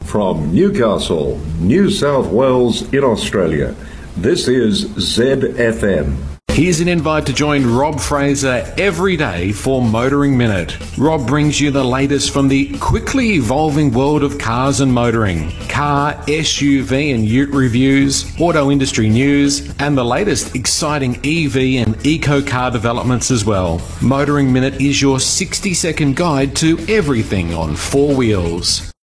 From Newcastle, New South Wales in Australia, this is ZFM. Here's an invite to join Rob Fraser every day for Motoring Minute. Rob brings you the latest from the quickly evolving world of cars and motoring, car, SUV and ute reviews, auto industry news, and the latest exciting EV and eco car developments as well. Motoring Minute is your 60-second guide to everything on four wheels.